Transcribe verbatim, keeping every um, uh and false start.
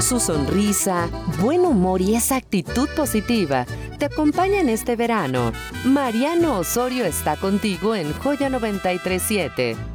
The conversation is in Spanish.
Su sonrisa, buen humor y esa actitud positiva te acompañan este verano. Mariano Osorio está contigo en Joya noventa y tres punto siete.